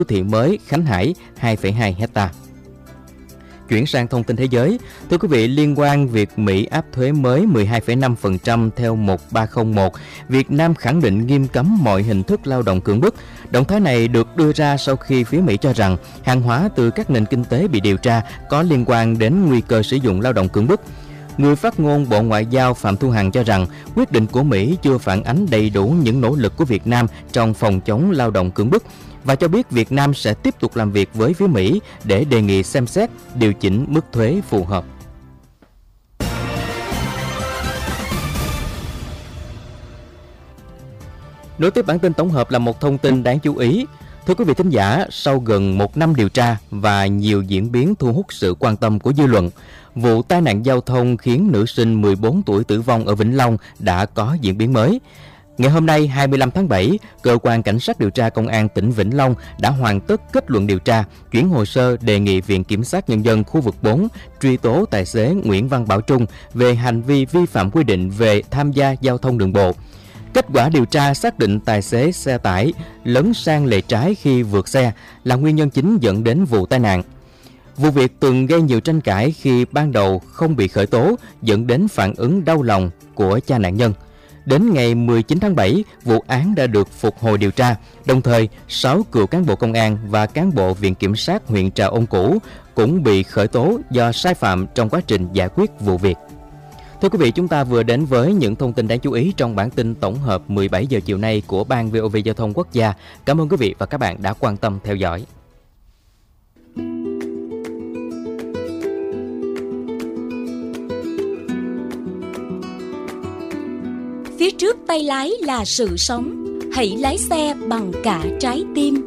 thị mới Khánh Hải 2,2 hectare. Chuyển sang thông tin thế giới, thưa quý vị, liên quan việc Mỹ áp thuế mới 12,5% theo 1301, Việt Nam khẳng định nghiêm cấm mọi hình thức lao động cưỡng bức. Động thái này được đưa ra sau khi phía Mỹ cho rằng hàng hóa từ các nền kinh tế bị điều tra có liên quan đến nguy cơ sử dụng lao động cưỡng bức. Người phát ngôn Bộ Ngoại giao Phạm Thu Hằng cho rằng quyết định của Mỹ chưa phản ánh đầy đủ những nỗ lực của Việt Nam trong phòng chống lao động cưỡng bức, và cho biết Việt Nam sẽ tiếp tục làm việc với phía Mỹ để đề nghị xem xét điều chỉnh mức thuế phù hợp. Nối tiếp bản tin tổng hợp là một thông tin đáng chú ý. Thưa quý vị thính giả, sau gần 1 năm điều tra và nhiều diễn biến thu hút sự quan tâm của dư luận, vụ tai nạn giao thông khiến nữ sinh 14 tuổi tử vong ở Vĩnh Long đã có diễn biến mới. Ngày hôm nay 25 tháng 7, Cơ quan Cảnh sát điều tra Công an tỉnh Vĩnh Long đã hoàn tất kết luận điều tra, chuyển hồ sơ đề nghị Viện Kiểm sát Nhân dân khu vực 4 truy tố tài xế Nguyễn Văn Bảo Trung về hành vi vi phạm quy định về tham gia giao thông đường bộ. Kết quả điều tra xác định tài xế xe tải lấn sang lề trái khi vượt xe là nguyên nhân chính dẫn đến vụ tai nạn. Vụ việc từng gây nhiều tranh cãi khi ban đầu không bị khởi tố, dẫn đến phản ứng đau lòng của cha nạn nhân. Đến ngày 19 tháng 7, vụ án đã được phục hồi điều tra, đồng thời 6 cựu cán bộ công an và cán bộ Viện Kiểm sát huyện Trà Ôn cũ cũng bị khởi tố do sai phạm trong quá trình giải quyết vụ việc. Thưa quý vị, chúng ta vừa đến với những thông tin đáng chú ý trong bản tin tổng hợp 17 giờ chiều nay của Ban VOV Giao thông Quốc gia. Cảm ơn quý vị và các bạn đã quan tâm theo dõi. Phía trước tay lái là sự sống, hãy lái xe bằng cả trái tim.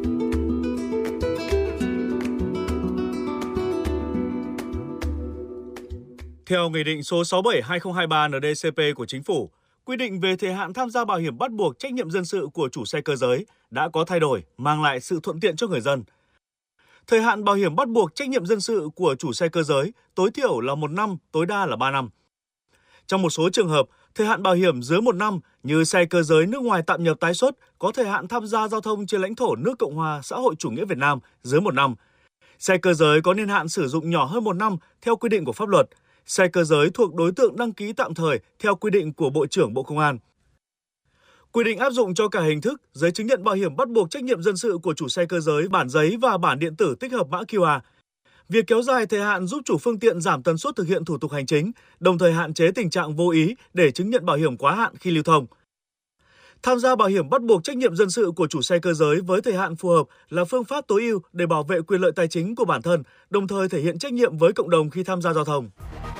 Theo Nghị định số 67/2023 NĐ-CP của Chính phủ, quy định về thời hạn tham gia bảo hiểm bắt buộc trách nhiệm dân sự của chủ xe cơ giới đã có thay đổi, mang lại sự thuận tiện cho người dân. Thời hạn bảo hiểm bắt buộc trách nhiệm dân sự của chủ xe cơ giới tối thiểu là 1 năm, tối đa là 3 năm. Trong một số trường hợp, thời hạn bảo hiểm dưới 1 năm như xe cơ giới nước ngoài tạm nhập tái xuất có thời hạn tham gia giao thông trên lãnh thổ nước Cộng hòa xã hội chủ nghĩa Việt Nam dưới 1 năm. Xe cơ giới có niên hạn sử dụng nhỏ hơn 1 năm theo quy định của pháp luật. Xe cơ giới thuộc đối tượng đăng ký tạm thời theo quy định của Bộ trưởng Bộ Công an. Quy định áp dụng cho cả hình thức giấy chứng nhận bảo hiểm bắt buộc trách nhiệm dân sự của chủ xe cơ giới bản giấy và bản điện tử tích hợp mã QR. Việc kéo dài thời hạn giúp chủ phương tiện giảm tần suất thực hiện thủ tục hành chính, đồng thời hạn chế tình trạng vô ý để chứng nhận bảo hiểm quá hạn khi lưu thông. Tham gia bảo hiểm bắt buộc trách nhiệm dân sự của chủ xe cơ giới với thời hạn phù hợp là phương pháp tối ưu để bảo vệ quyền lợi tài chính của bản thân, đồng thời thể hiện trách nhiệm với cộng đồng khi tham gia giao thông.